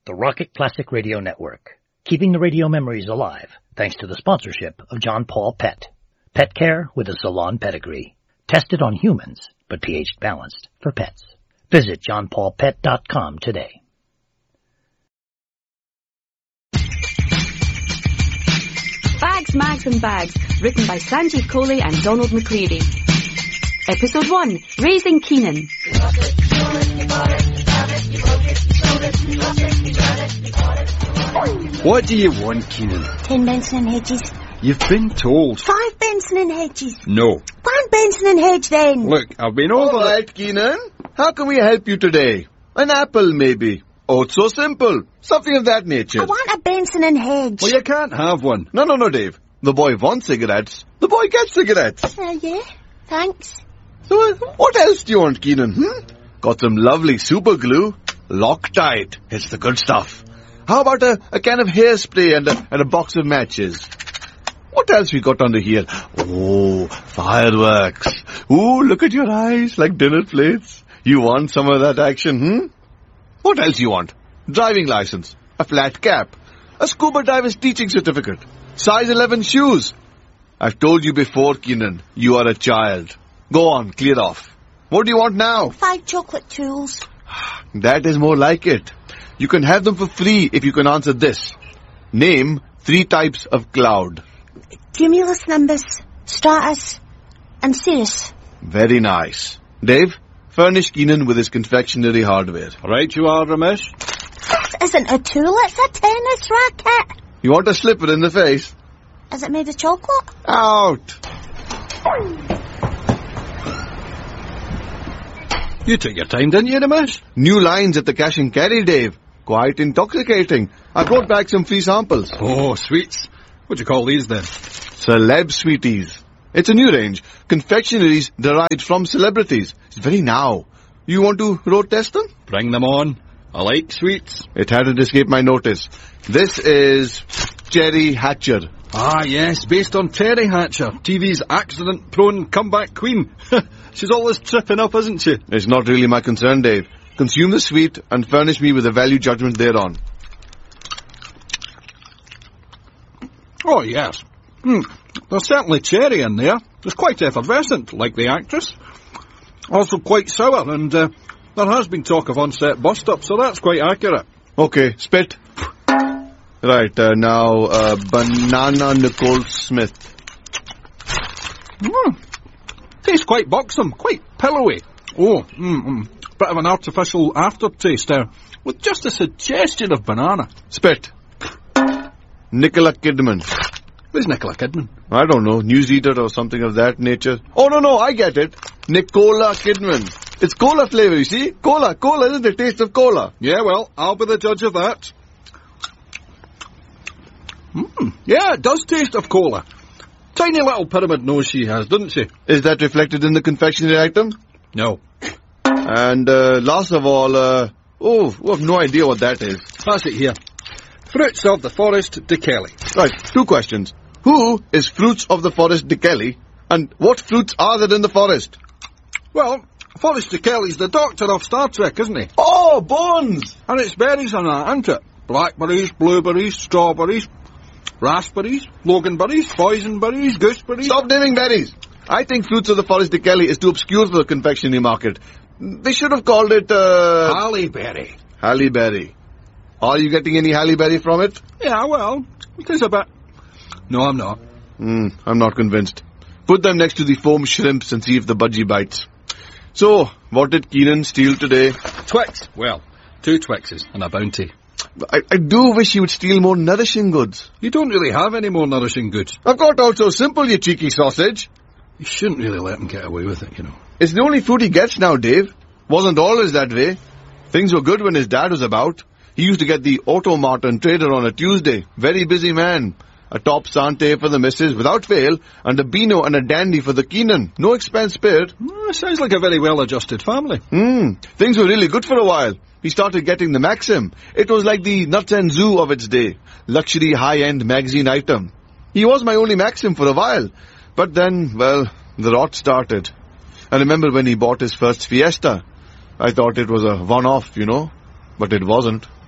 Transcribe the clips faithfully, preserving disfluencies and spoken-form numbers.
the Rocket Classic Radio Network, keeping the radio memories alive thanks to the sponsorship of John Paul Pet. Pet care with a salon pedigree. Tested on humans, but pH balanced for pets. Visit john paul pet dot com today. Bags, Mags and Bags, written by Sanjeev Kohli and Donald McCleary. Episode one, Raising Keenan. What do you want, Keenan? Ten Benson and Hedges. You've been told. Five Benson and Hedges. No. One Benson and Hedge then. Look, I've been over... All right, Keenan. How can we help you today? An apple, maybe. Oh, it's so simple. Something of that nature. I want a Benson and Hedge. Well, you can't have one. No, no, no, Dave. The boy wants cigarettes. The boy gets cigarettes. Uh, yeah, thanks. So, uh, what else do you want, Keenan? Hmm? Got some lovely super glue. Loctite. It's the good stuff. How about a, a can of hairspray and a, and a box of matches? What else we got under here? Oh, fireworks. Ooh, look at your eyes like dinner plates. You want some of that action, hmm? What else you want? Driving license, a flat cap, a scuba diver's teaching certificate, size eleven shoes. I've told you before, Keenan, you are a child. Go on, clear off. What do you want now? Five chocolate tools. That is more like it. You can have them for free if you can answer this. Name three types of cloud. Cumulus nimbus, stratus, and cirrus. Very nice. Dave, furnish Keenan with his confectionery hardware. Right you are, Ramesh. This isn't a tool, it's a tennis racket. You want a slipper in the face? Is it made of chocolate? Out! You took your time, didn't you, Ramesh? New lines at the cash and carry, Dave. Quite intoxicating. I brought back some free samples. Oh, sweets. What do you call these, then? Celeb Sweeties. It's a new range. Confectionaries derived from celebrities. It's very now. You want to road test them? Bring them on. I like sweets. It hadn't escaped my notice. This is Cherry Hatcher. Ah, yes, based on Terry Hatcher, T V's accident-prone comeback queen. She's always tripping up, isn't she? It's not really my concern, Dave. Consume the sweet and furnish me with a value judgment thereon. Oh, yes. Hmm. There's certainly cherry in there. It's quite effervescent, like the actress. Also quite sour, and uh, there has been talk of on-set bust-up, so that's quite accurate. Okay, spit. Right, uh, now, uh, Banana Nicole Smith. Mm. Tastes quite buxom, quite pillowy. Oh, mm, mm. Bit of an artificial aftertaste there, with just a suggestion of banana. Spit. Nicola Kidman. Who's Nicola Kidman? I don't know, newsreader or something of that nature. Oh, no, no, I get it. Nicola Kidman. It's cola flavor, you see? Cola, cola, isn't it? Taste of cola. Yeah, well, I'll be the judge of that. Mm, yeah, it does taste of cola. Tiny little pyramid nose she has, doesn't she? Is that reflected in the confectionery item? No. And uh, last of all, uh, oh, we have no idea what that is. Pass it here. Fruits of the Forest de Kelly. Right, two questions. Who is Fruits of the Forest de Kelly, and what fruits are there in the forest? Well, Forest de Kelly's the doctor of Star Trek, isn't he? Oh, Bones! And it's berries and that, isn't it? Blackberries, blueberries, strawberries, raspberries, loganberries, boysenberries, gooseberries... Stop naming berries! I think Fruits of the Forest de Kelly is too obscure for the confectionery market. They should have called it, uh... Halle Berry. Halle Berry. Are you getting any Halle Berry from it? Yeah, well, it is a bit... No, I'm not. Hmm, I'm not convinced. Put them next to the foam shrimps and see if the budgie bites. So, what did Keenan steal today? Twix. Well, two Twixes and a Bounty. I, I do wish you would steal more nourishing goods. You don't really have any more nourishing goods. I've got out so simple, you cheeky sausage. You shouldn't really let him get away with it, you know. It's the only food he gets now, Dave. Wasn't always that way. Things were good when his dad was about. He used to get the Automart and Trader on a Tuesday. Very busy man. A top Sante for the missus, without fail, and a Beano and a Dandy for the Keenan. No expense spared. Mm, sounds like a very well-adjusted family. Hmm. Things were really good for a while. He started getting the Maxim. It was like the Nuts and Zoo of its day. Luxury, high-end magazine item. He was my only Maxim for a while. But then, well, the rot started. I remember when he bought his first Fiesta. I thought it was a one-off, you know. But it wasn't.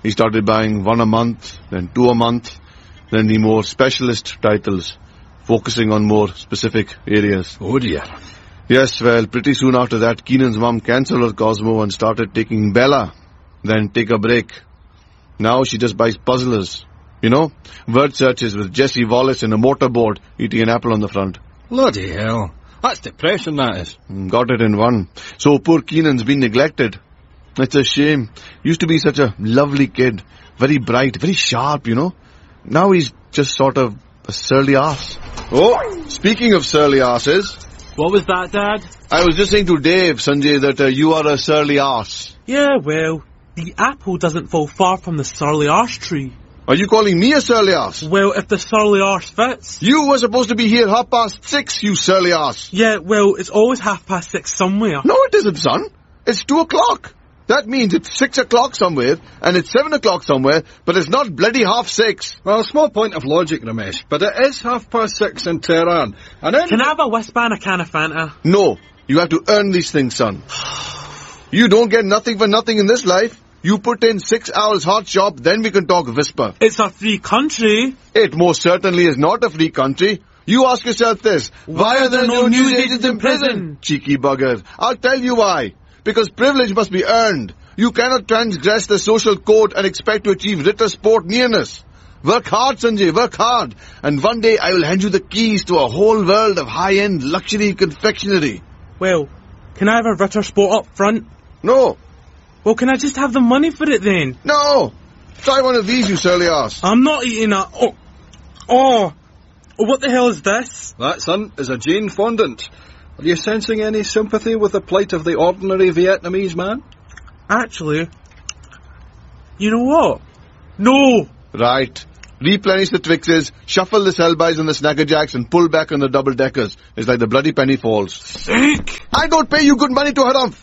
He started buying one a month, then two a month, then the more specialist titles, focusing on more specific areas. Oh dear. Yes, well, pretty soon after that, Keenan's mum cancelled her Cosmo and started taking Bella, then take a break. Now she just buys puzzlers. You know, word searches with Jesse Wallace and a motorboard eating an apple on the front. Bloody hell. That's depression, that is. Got it in one. So poor Keenan's been neglected. It's a shame. Used to be such a lovely kid. Very bright, very sharp, you know. Now he's just sort of a surly ass. Oh, speaking of surly asses. What was that, Dad? I was just saying to Dave, Sanjay, that uh, you are a surly ass. Yeah, well, the apple doesn't fall far from the surly arse tree. Are you calling me a surly ass? Well, if the surly arse fits. You were supposed to be here half past six, you surly ass. Yeah, well, it's always half past six somewhere. No, it isn't, son. It's two o'clock. That means it's six o'clock somewhere, and it's seven o'clock somewhere, but it's not bloody half six. Well, small point of logic, Ramesh, but it is half past six in Tehran. And then... Can I have a whisper and a can of Fanta? No, you have to earn these things, son. You don't get nothing for nothing in this life. You put in six hours hot shop, then we can talk whisper. It's a free country. It most certainly is not a free country. You ask yourself this. Why, why are there no news agents in prison? Cheeky bugger. I'll tell you why. Because privilege must be earned. You cannot transgress the social code and expect to achieve Ritter Sport nearness. Work hard, Sanjay, work hard. And one day I will hand you the keys to a whole world of high-end luxury confectionery. Well, can I have a Ritter Sport up front? No. Well, can I just have the money for it then? No! Try one of these, you surly ass. I'm not eating that. Oh. Oh. What the hell is this? That, son, is a Jane fondant. Are you sensing any sympathy with the plight of the ordinary Vietnamese man? Actually, you know what? No! Right. Replenish the Twixes, shuffle the Selbys and the Snackerjacks, and pull back on the double-deckers. It's like the bloody penny falls. Sick! I don't pay you good money to harumph.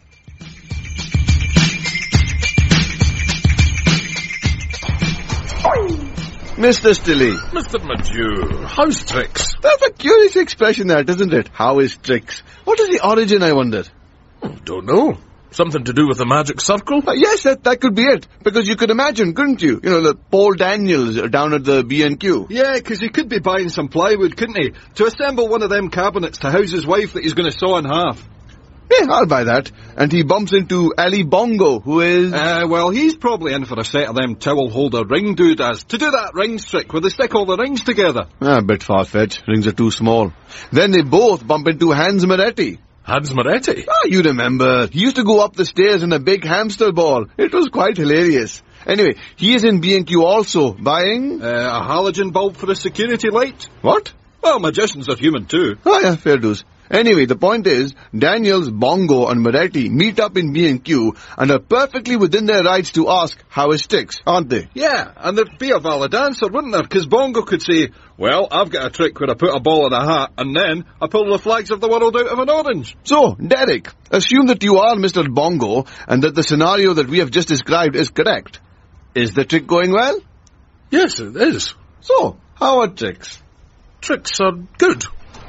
Mister Stilly. Mister Mathieu, how's tricks? That's a curious expression that, isn't it? How is tricks? What is the origin, I wonder? Oh, don't know. Something to do with the magic circle? Uh, yes, that, that could be it. Because you could imagine, couldn't you? You know, the Paul Daniels down at the B and Q. Yeah, because he could be buying some plywood, couldn't he? To assemble one of them cabinets to house his wife that he's going to saw in half. Yeah, I'll buy that. And he bumps into Ali Bongo, who is... Uh, well, he's probably in for a set of them towel-holder ring doodads to do that rings trick where they stick all the rings together. Ah, a bit far-fetched. Rings are too small. Then they both bump into Hans Moretti. Hans Moretti? Ah, you remember. He used to go up the stairs in a big hamster ball. It was quite hilarious. Anyway, he is in B and Q also, buying... Uh, a halogen bulb for a security light. What? Well, magicians are human too. Oh yeah, fair dues. Anyway, the point is, Daniels, Bongo and Moretti meet up in B and Q and are perfectly within their rights to ask how it sticks, aren't they? Yeah, and there'd be a valid answer, wouldn't there? Because Bongo could say, well, I've got a trick where I put a ball in a hat and then I pull the flags of the world out of an orange. So, Derek, assume that you are Mister Bongo and that the scenario that we have just described is correct. Is the trick going well? Yes, it is. So, how are tricks? Tricks are good.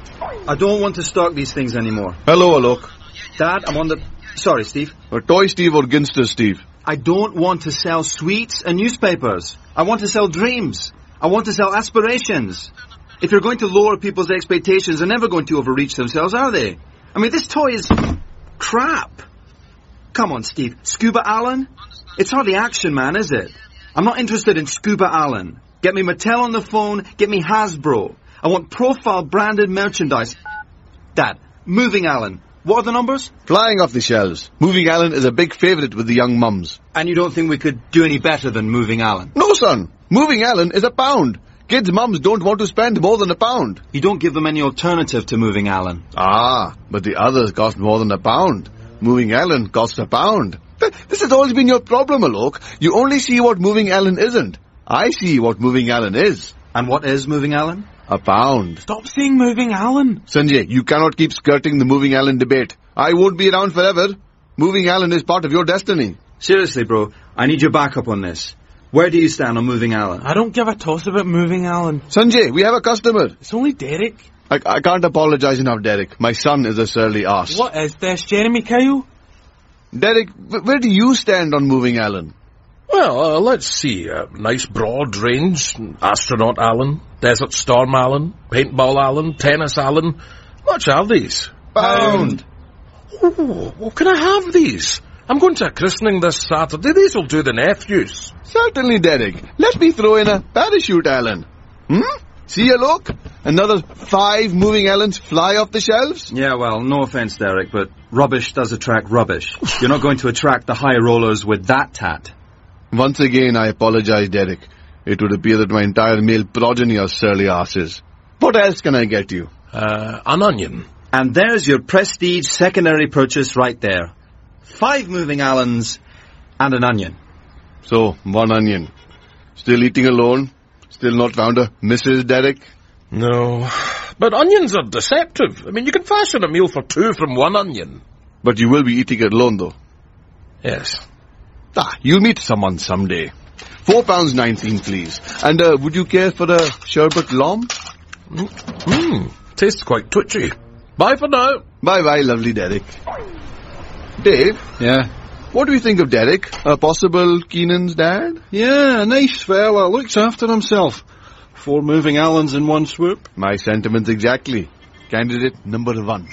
I don't want to stock these things anymore. Hello, Alok. Dad, I'm on the... Sorry, Steve. Or Toy Steve or Ginster Steve? I don't want to sell sweets and newspapers. I want to sell dreams. I want to sell aspirations. If you're going to lower people's expectations, they're never going to overreach themselves, are they? I mean, this toy is... crap. Come on, Steve. Scuba Alan? It's hardly Action Man, is it? I'm not interested in Scuba Alan. Get me Mattel on the phone. Get me Hasbro. I want profile branded merchandise. Dad, Moving Alan. What are the numbers? Flying off the shelves. Moving Alan is a big favourite with the young mums. And you don't think we could do any better than Moving Alan? No, son. Moving Alan is a pound. Kids' mums don't want to spend more than a pound. You don't give them any alternative to Moving Alan. Ah, but the others cost more than a pound. Moving Alan costs a pound. This has always been your problem, Alok. You only see what Moving Alan isn't. I see what Moving Alan is. And what is Moving Alan? A pound. Stop saying Moving Alan. Sanjay, you cannot keep skirting the Moving Alan debate. I won't be around forever. Moving Alan is part of your destiny. Seriously, bro, I need your backup on this. Where do you stand on Moving Alan? I don't give a toss about Moving Alan. Sanjay, we have a customer. It's only Derek. I, I can't apologize enough, Derek. My son is a surly ass. What is this, Jeremy Kyle? Derek, where do you stand on Moving Alan? Well, Well, uh, let's see. Uh, nice broad range. Astronaut Alan, Desert Storm Alan, Paintball Alan, Tennis Alan. Much are these? Pound. Oh, well, can I have these? I'm going to a christening this Saturday. These will do the nephews. Certainly, Derek. Let me throw in a parachute, Alan. Hmm? See a look? Another five moving Allens fly off the shelves? Yeah, well, no offence, Derek, but rubbish does attract rubbish. You're not going to attract the high rollers with that tat. Once again, I apologize, Derek. It would appear that my entire male progeny are surly asses. What else can I get you? Uh, an onion. And there's your prestige secondary purchase right there. Five moving Allens and an onion. So, one onion. Still eating alone? Still not found a Missus Derek? No. But onions are deceptive. I mean, you can fashion a meal for two from one onion. But you will be eating it alone, though. Yes. Ah, you'll meet someone someday. Four pounds nineteen, please. And uh, would you care for a sherbet lom? Mmm, tastes quite twitchy. Bye for now. Bye-bye, lovely Derek. Dave? Yeah? What do you think of Derek? A possible Keenan's dad? Yeah, nice fella. Looks after himself. Four moving Allens in one swoop. My sentiments exactly. Candidate number one.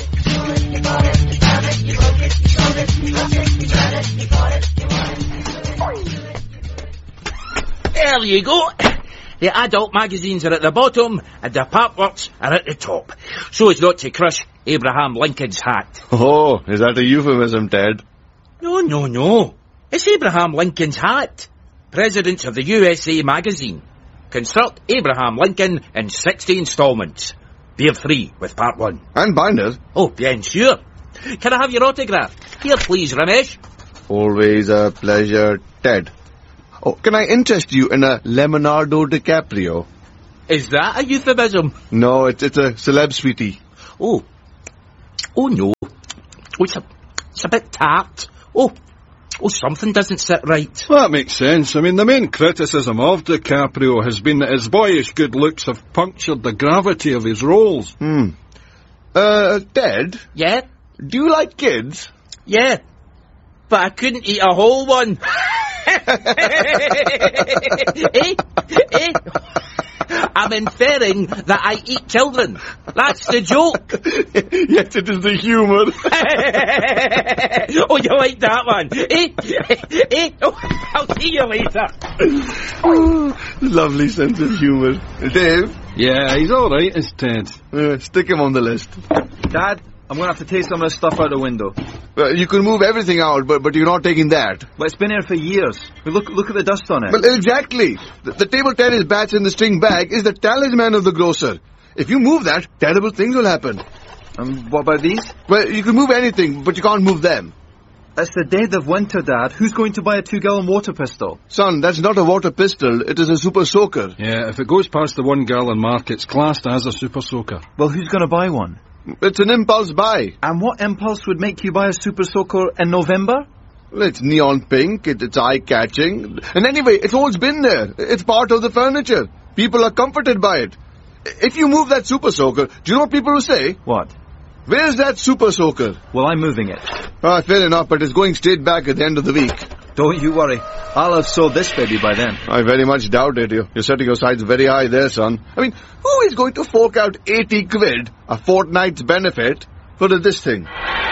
There you go. The adult magazines are at the bottom and the pop works are at the top. So as not to crush Abraham Lincoln's hat. Oh, is that a euphemism, Ted? No, no, no. It's Abraham Lincoln's hat. Presidents of the U S A magazine. Construct Abraham Lincoln in sixty installments. Bear free with part one. And binders. Oh, bien sure. Can I have your autograph? Here, please, Ramesh. Always a pleasure, Ted. Oh, can I interest you in a Leonardo DiCaprio? Is that a euphemism? No, it's, it's a celeb sweetie. Oh. Oh, no. Oh, it's a, it's a bit tart. Oh. Oh, something doesn't sit right. Well, that makes sense. I mean, the main criticism of DiCaprio has been that his boyish good looks have punctured the gravity of his roles. Hmm. Uh, Ted? Yeah? Do you like kids? Yeah. But I couldn't eat a whole one. eh? Eh? I'm inferring that I eat children. That's the joke. Yes, it is the humour. Oh, you like that one? Eh? Eh? Oh, I'll see you later. Oh, lovely sense of humour. Dave? Yeah, he's all right, is Ted. Uh, stick him on the list. Dad, I'm going to have to take some of this stuff out the window. Well, you can move everything out, but but you're not taking that. Well, it's been here for years. But look look at the dust on it. Well, exactly. The, the table tennis bats in the string bag is the talisman of the grocer. If you move that, terrible things will happen. And what about these? Well, you can move anything, but you can't move them. It's the dead of winter, Dad. Who's going to buy a two-gallon water pistol? Son, that's not a water pistol. It is a super soaker. Yeah, if it goes past the one-gallon mark, it's classed as a super soaker. Well, who's going to buy one? It's an impulse buy. And what impulse would make you buy a super soaker in November? Well, it's neon pink, it, it's eye-catching. And anyway, it's always been there. It's part of the furniture. People are comforted by it. If you move that super soaker, do you know what people will say? What? Where's that super soaker? Well, I'm moving it. Ah, fair enough, but it's going straight back at the end of the week. Don't you worry. I'll have sold this baby by then. I very much doubt it. You're, you're setting your sights very high there, son. I mean, who is going to fork out eighty quid, a fortnight's benefit, for this thing?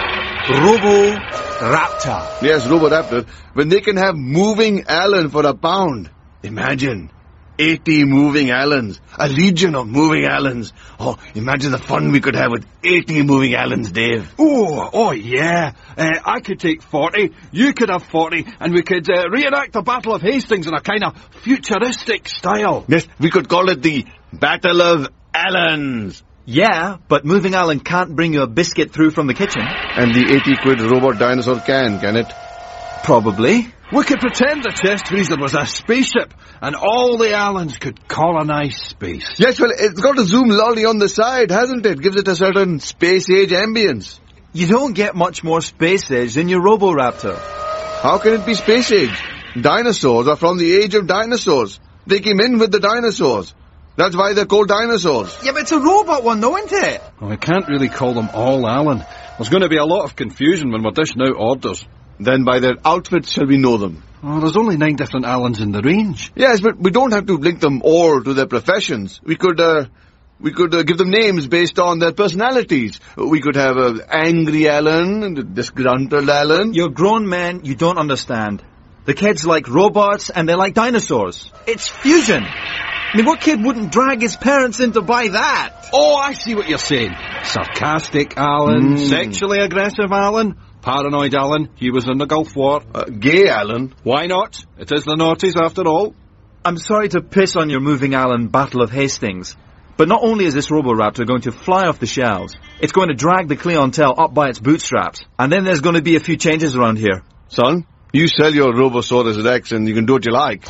Robo Raptor. Yes, Robo Raptor. When they can have moving Allen for a pound. Imagine. eighty moving Allens. A legion of moving Allens. Oh, imagine the fun we could have with eighty moving Allens, Dave. Oh, oh yeah. Uh, I could take forty, you could have forty, and we could uh, reenact the Battle of Hastings in a kind of futuristic style. Yes, we could call it the Battle of Allens. Yeah, but moving Allen can't bring you a biscuit through from the kitchen. And the eighty quid robot dinosaur can, can it? Probably. We could pretend the chest freezer was a spaceship, and all the Allens could colonise space. Yes, well, it's got a zoom lolly on the side, hasn't it? Gives it a certain space-age ambience. You don't get much more space age than your Roboraptor. How can it be space-age? Dinosaurs are from the age of dinosaurs. They came in with the dinosaurs. That's why they're called dinosaurs. Yeah, but it's a robot one, though, isn't it? Well, I can't really call them all Allen. There's going to be a lot of confusion when we're dishing out orders. Then by their outfits shall we know them. Oh, there's only nine different Allens in the range. Yes, but we don't have to link them all to their professions. We could, uh, we could uh, give them names based on their personalities. We could have uh, Angry Alan and Disgruntled Alan. You're grown men, you don't understand. The kids like robots and they like dinosaurs. It's fusion. I mean, what kid wouldn't drag his parents in to buy that? Oh, I see what you're saying. Sarcastic Alan, Mm. sexually aggressive Alan, paranoid Alan, he was in the Gulf War. Uh, gay Alan. Why not? It is the noughties after all. I'm sorry to piss on your moving Alan Battle of Hastings, but not only is this Roboraptor going to fly off the shelves, it's going to drag the clientele up by its bootstraps, and then there's going to be a few changes around here. Son, you sell your Robosaurus Rex and you can do what you like.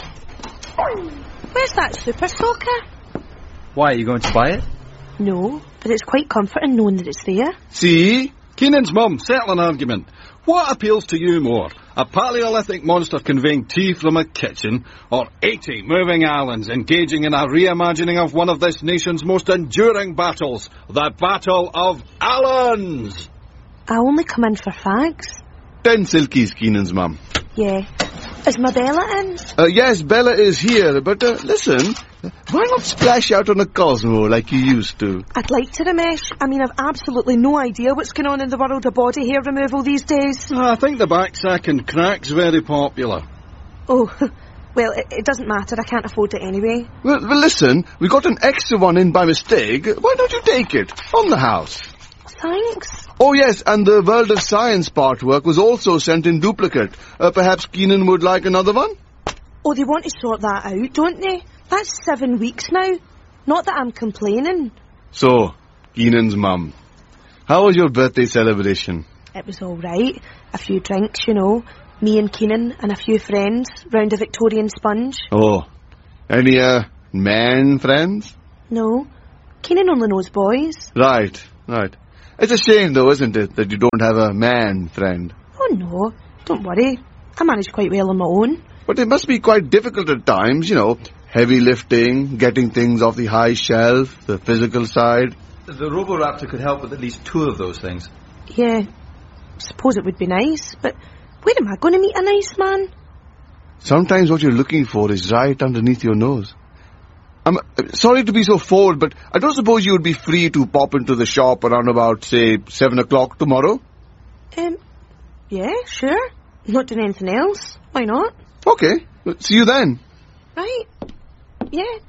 Where's that Super Soaker? Why, are you going to buy it? No, but it's quite comforting knowing that it's there. See? Keenan's mum, settle an argument. What appeals to you more? A Paleolithic monster conveying tea from a kitchen, or eighty moving Allens engaging in a reimagining of one of this nation's most enduring battles, the Battle of Allens? I only come in for fags. Ten silkies, Keenan's mum. Yeah. Is my Bella in? Uh, yes, Bella is here, but uh, listen, why not splash out on a Cosmo like you used to? I'd like to, Ramesh. I mean, I've absolutely no idea what's going on in the world of body hair removal these days. I think the backsack and crack's very popular. Oh, well, it, it doesn't matter. I can't afford it anyway. Well, well, listen, we got an extra one in by mistake. Why don't you take it? On the house. Thanks. Oh, yes, and the World of Science part work was also sent in duplicate. Uh, perhaps Keenan would like another one? Oh, they want to sort that out, don't they? That's seven weeks now. Not that I'm complaining. So, Keenan's mum, how was your birthday celebration? It was all right. A few drinks, you know. Me and Keenan and a few friends round a Victorian sponge. Oh, any, uh, man friends? No. Keenan only knows boys. Right, right. It's a shame, though, isn't it, that you don't have a man friend? Oh, no. Don't worry. I manage quite well on my own. But it must be quite difficult at times, you know. Heavy lifting, getting things off the high shelf, the physical side. The Roboraptor could help with at least two of those things. Yeah. Suppose it would be nice, but where am I going to meet a nice man? Sometimes what you're looking for is right underneath your nose. I'm uh, sorry to be so forward, but I don't suppose you would be free to pop into the shop around about, say, seven o'clock tomorrow? Um, yeah, sure. Not doing anything else. Why not? Okay. See you then. Right. Yeah.